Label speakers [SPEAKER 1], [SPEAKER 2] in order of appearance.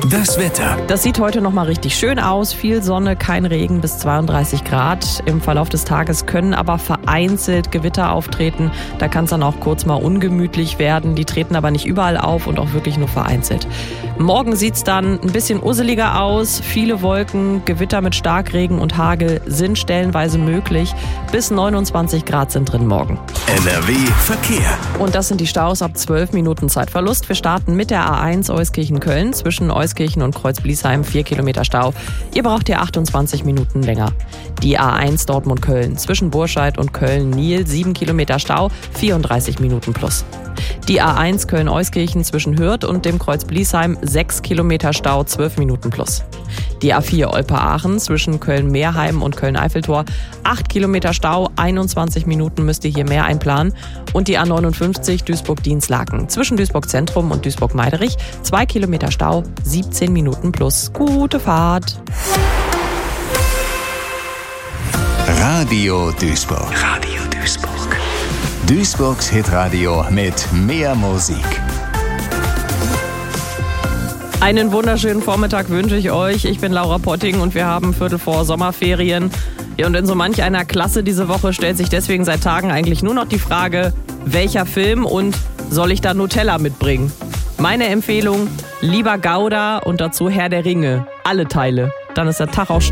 [SPEAKER 1] Das Wetter.
[SPEAKER 2] Das sieht heute noch mal richtig schön aus. Viel Sonne, kein Regen, bis 32 Grad. Im Verlauf des Tages können aber vereinzelt Gewitter auftreten. Da kann es dann auch kurz mal ungemütlich werden. Die treten aber nicht überall auf und auch wirklich nur vereinzelt. Morgen sieht es dann ein bisschen usseliger aus. Viele Wolken, Gewitter mit Starkregen und Hagel sind stellenweise möglich. Bis 29 Grad sind drin morgen.
[SPEAKER 1] NRW Verkehr.
[SPEAKER 2] Und das sind die Staus ab 12 Minuten Zeitverlust. Wir starten mit der A1 Euskirchen-Köln. Zwischen Euskirchen und Kreuz-Bliesheim 4 Kilometer Stau. Ihr braucht hier 28 Minuten länger. Die A1 Dortmund-Köln. Zwischen Burscheid und Köln-Niel 7 Kilometer Stau, 34 Minuten plus. Die A1 Köln-Euskirchen zwischen Hürth und dem Kreuz Bliesheim 6 Kilometer Stau, 12 Minuten plus. Die A4 Olpe-Aachen zwischen Köln-Meerheim und Köln-Eiffeltor 8 Kilometer Stau, 21 Minuten müsst ihr hier mehr einplanen. Und die A59 Duisburg-Dienstlaken zwischen Duisburg-Zentrum und Duisburg-Meiderich 2 Kilometer Stau, 17 Minuten plus. Gute Fahrt!
[SPEAKER 1] Radio Duisburg. Radio Duisburg. Duisburgs Hitradio mit mehr Musik.
[SPEAKER 2] Einen wunderschönen Vormittag wünsche ich euch. Ich bin Laura Potting und wir haben Viertel vor Sommerferien. Ja, und in so manch einer Klasse diese Woche stellt sich deswegen seit Tagen eigentlich nur noch die Frage, welcher Film und soll ich da Nutella mitbringen? Meine Empfehlung, lieber Gouda und dazu Herr der Ringe. Alle Teile. Dann ist der Tag auch schnell